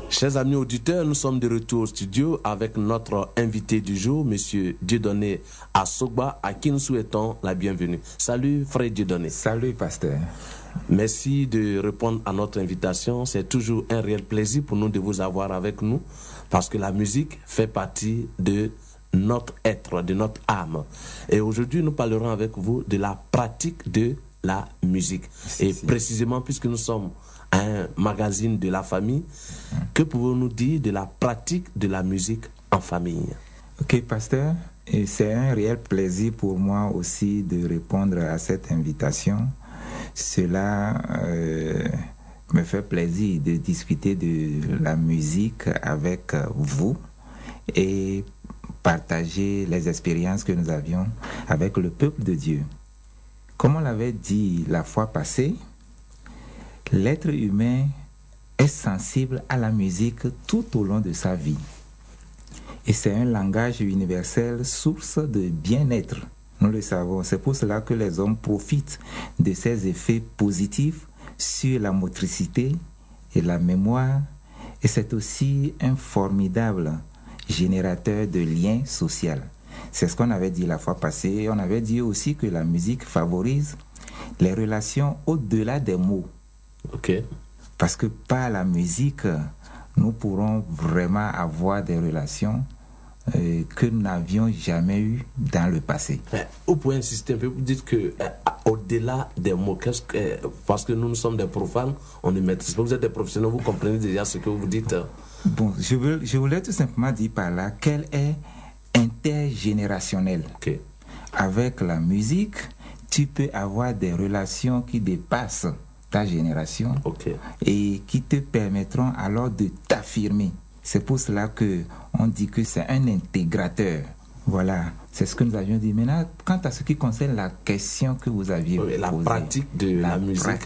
Chers amis auditeurs, nous sommes de retour au studio avec notre invité du jour, M. Dieudonné Asogba, à qui nous souhaitons la bienvenue. Salut frère Dieudonné. Salut pasteur. Merci de répondre à notre invitation. C'est toujours un réel plaisir pour nous de vous avoir avec nous parce que la musique fait partie de notre être, de notre âme. Et aujourd'hui, nous parlerons avec vous de la pratique de la musique. Et précisément, puisque nous sommes un magazine de la famille, que pouvons-nous dire de la pratique de la musique en famille? Ok, pasteur, et c'est un réel plaisir pour moi aussi de répondre à cette invitation. Cela me fait plaisir de discuter de la musique avec vous et partager les expériences que nous avions avec le peuple de Dieu. Comme on l'avait dit la fois passée, l'être humain est sensible à la musique tout au long de sa vie. Et c'est un langage universel, source de bien-être. Nous le savons. C'est pour cela que les hommes profitent de ces effets positifs sur la motricité et la mémoire. Et c'est aussi un formidable générateur de liens sociaux. C'est ce qu'on avait dit la fois passée. On avait dit aussi que la musique favorise les relations au-delà des mots. Ok. Parce que par la musique, nous pourrons vraiment avoir des relations que nous n'avions jamais eues dans le passé. Vous pouvez insister un peu, vous dites que au-delà des mots, parce que nous sommes des profanes, on ne maîtrise pas. Vous êtes des professionnels, vous comprenez déjà ce que vous dites. Bon, je voulais tout simplement dire par là qu'elle est intergénérationnelle. Okay. Avec la musique, tu peux avoir des relations qui dépassent ta génération, okay, et qui te permettront alors de t'affirmer. C'est pour cela que on dit que c'est un intégrateur. Voilà, c'est ce que nous avions dit. Maintenant, quant à ce qui concerne la question que vous aviez posée, la pratique de la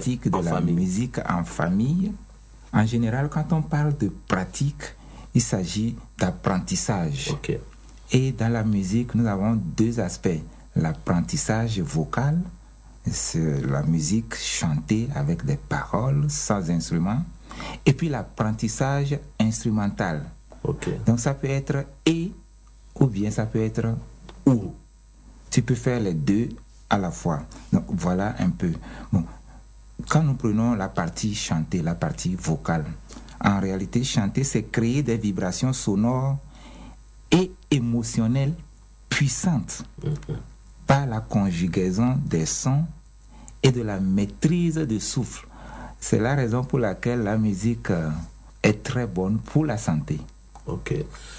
musique en famille, en général, quand on parle de pratique, il s'agit d'apprentissage. Okay. Et dans la musique, nous avons deux aspects. L'apprentissage vocal, c'est la musique chantée avec des paroles, sans instrument. Et puis l'apprentissage instrumental. Okay. Donc ça peut être et, ou bien ça peut être ou. Tu peux faire les deux à la fois. Donc voilà un peu. Bon, quand nous prenons la partie chantée, la partie vocale, en réalité, chanter, c'est créer des vibrations sonores et émotionnelles puissantes par la conjugaison des sons et de la maîtrise du souffle. C'est la raison pour laquelle la musique est très bonne pour la santé. Ok.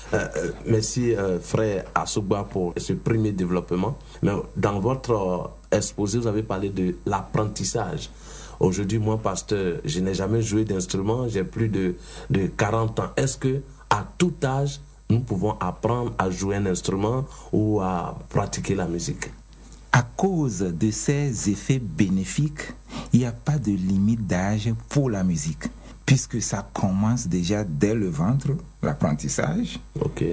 Merci, frère Asogba, pour ce premier développement. Mais dans votre exposé, vous avez parlé de l'apprentissage. Aujourd'hui, moi, pasteur, je n'ai jamais joué d'instrument, j'ai plus de 40 ans. Est-ce que à tout âge, nous pouvons apprendre à jouer un instrument ou à pratiquer la musique? À cause de ces effets bénéfiques, il n'y a pas de limite d'âge pour la musique, puisque ça commence déjà dès le ventre, l'apprentissage,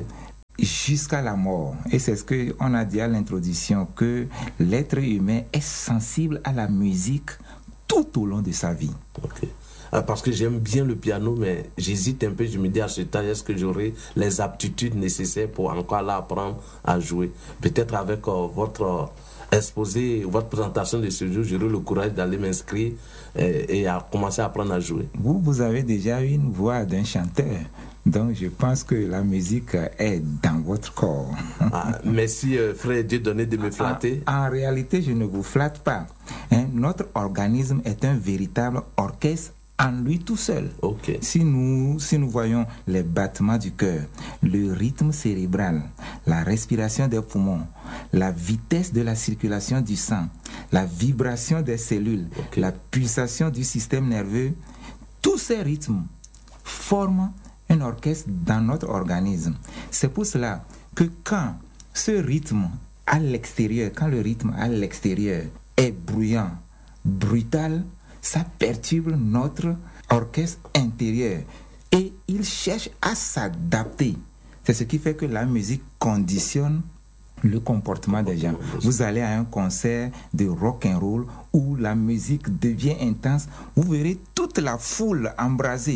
jusqu'à la mort. Et c'est ce qu'on a dit à l'introduction, que l'être humain est sensible à la musique tout au long de sa vie. Parce que j'aime bien le piano, mais j'hésite un peu, je me dis à ce temps, est-ce que j'aurai les aptitudes nécessaires pour encore là apprendre à jouer? Peut-être avec votre exposé, votre présentation de ce jour, j'aurai le courage d'aller m'inscrire et à commencer à apprendre à jouer. Vous avez déjà une voix d'un chanteur, donc je pense que la musique est dans votre corps. Merci frère Dieudonné de me flatter. En réalité, je ne vous flatte pas. Notre organisme est un véritable orchestre en lui tout seul. Si nous voyons les battements du cœur, le rythme cérébral, la respiration des poumons, la vitesse de la circulation du sang, la vibration des cellules, la pulsation du système nerveux, tous ces rythmes forment un orchestre dans notre organisme. C'est pour cela que quand ce rythme à l'extérieur, quand le rythme à l'extérieur est bruyant, brutal, ça perturbe notre orchestre intérieur et il cherche à s'adapter. C'est ce qui fait que la musique conditionne le comportement des gens. Vous allez à un concert de rock and roll où la musique devient intense, vous verrez toute la foule embrasée.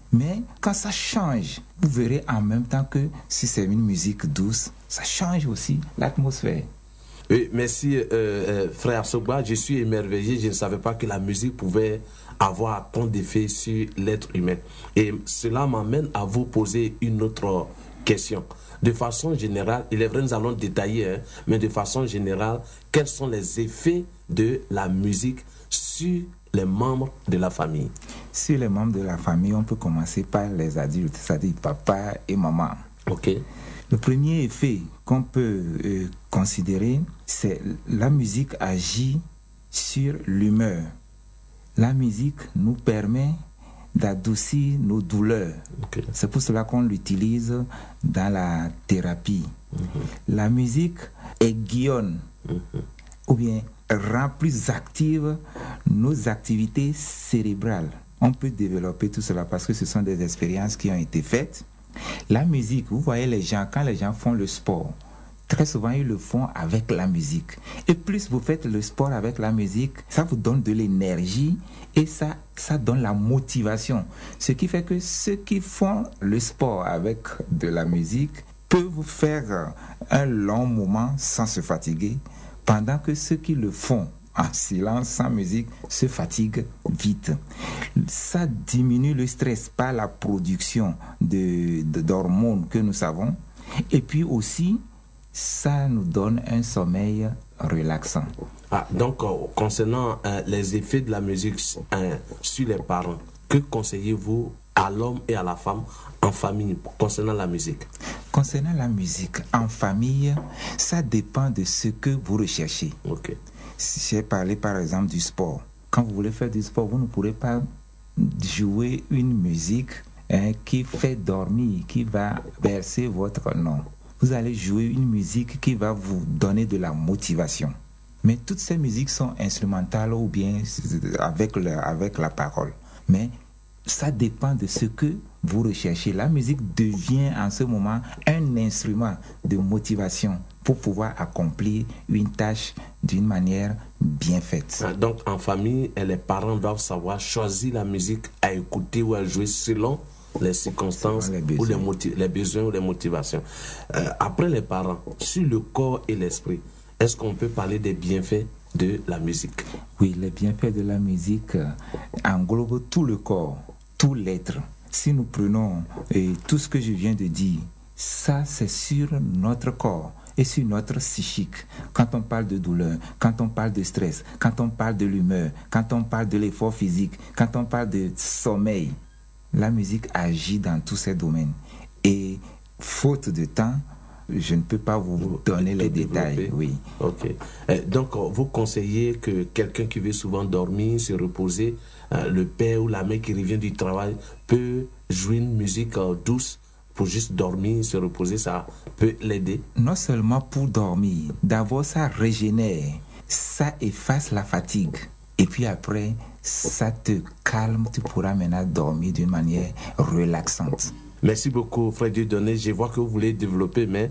Mais quand ça change, vous verrez en même temps que si c'est une musique douce, ça change aussi l'atmosphère. Oui, merci frère Sogba, je suis émerveillé, je ne savais pas que la musique pouvait avoir tant d'effet sur l'être humain. Et cela m'amène à vous poser une autre question. De façon générale, il est vrai nous allons détailler, hein, mais de façon générale, quels sont les effets de la musique sur les membres de la famille? Sur les membres de la famille, on peut commencer par les adultes, c'est-à-dire papa et maman. Ok. Le premier effet qu'on peut considérer, c'est la musique agit sur l'humeur. La musique nous permet d'adoucir nos douleurs. Okay. C'est pour cela qu'on l'utilise dans la thérapie. La musique aiguillonne ou bien rend plus actives nos activités cérébrales. On peut développer tout cela parce que ce sont des expériences qui ont été faites. La musique, vous voyez les gens, quand les gens font le sport, très souvent ils le font avec la musique. Et plus vous faites le sport avec la musique, ça vous donne de l'énergie et ça donne la motivation. Ce qui fait que ceux qui font le sport avec de la musique peuvent faire un long moment sans se fatiguer, pendant que ceux qui le font en silence, sans musique, se fatiguent vite. Ça diminue le stress par la production d'hormones que nous savons. Et puis aussi, ça nous donne un sommeil relaxant. Donc, concernant les effets de la musique sur les parents, que conseillez-vous à l'homme et à la femme en famille concernant la musique? Concernant la musique en famille, ça dépend de ce que vous recherchez. Ok. J'ai parlé par exemple du sport. Quand vous voulez faire du sport, vous ne pourrez pas jouer une musique qui fait dormir, qui va bercer votre nom. Vous allez jouer une musique qui va vous donner de la motivation. Mais toutes ces musiques sont instrumentales ou bien avec la parole. Mais ça dépend de ce que vous recherchez. La musique devient en ce moment un instrument de motivation pour pouvoir accomplir une tâche d'une manière bien faite. Donc en famille, les parents doivent savoir choisir la musique à écouter ou à jouer selon les circonstances, les besoins ou les motivations. Après les parents, sur le corps et l'esprit, est-ce qu'on peut parler des bienfaits de la musique? Oui, les bienfaits de la musique englobent tout le corps, tout l'être. Si nous prenons tout ce que je viens de dire, ça c'est sur notre corps et sur notre psychique. Quand on parle de douleur, quand on parle de stress, quand on parle de l'humeur, quand on parle de l'effort physique, quand on parle de sommeil, la musique agit dans tous ces domaines. Et faute de temps, je ne peux pas vous donner les détails. Oui. Ok. Donc, vous conseillez que quelqu'un qui veut souvent dormir, se reposer, le père ou la mère qui revient du travail peut jouer une musique douce pour juste dormir, se reposer, ça peut l'aider? Non seulement pour dormir, d'abord ça régénère, ça efface la fatigue. Et puis après, ça te calme, tu pourras maintenant dormir d'une manière relaxante. Merci beaucoup, Frère Dieudonné. Je vois que vous voulez développer, mais